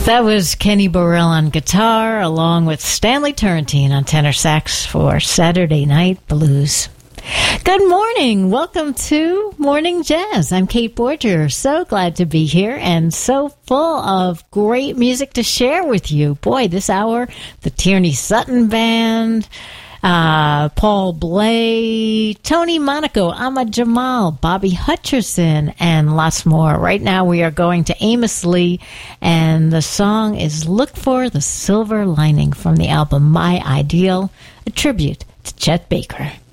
That was Kenny Burrell on guitar, along with Stanley Turrentine on tenor sax for Saturday Night Blues. Good morning. Welcome to Morning Jazz. I'm Kate Borger. So glad to be here and so full of great music to share with you. Boy, this hour, the Tierney Sutton Band, Paul Bley, Tony Monaco, Ahmad Jamal, Bobby Hutcherson, and lots more. Right now we are going to Amos Lee, and the song is Look for the Silver Lining from the album My Ideal, a tribute to Chet Baker.